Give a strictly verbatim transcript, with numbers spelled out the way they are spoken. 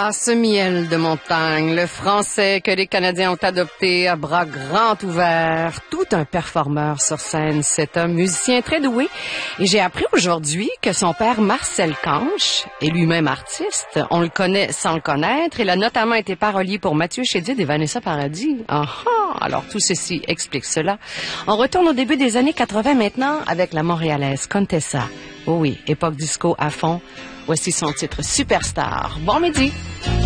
Ah, ce miel de montagne, le français que les Canadiens ont adopté à bras grands ouverts, tout un performeur sur scène. C'est un musicien très doué. Et j'ai appris aujourd'hui que son père Marcel Canche est lui-même artiste. On le connaît sans le connaître. Il a notamment été parolier pour Mathieu Chédid et Vanessa Paradis. Ah ah! Alors tout ceci explique cela. On retourne au début des années quatre-vingt maintenant avec la montréalaise Contessa. Oh oui, époque disco à fond. Voici son titre Superstar. Bon midi!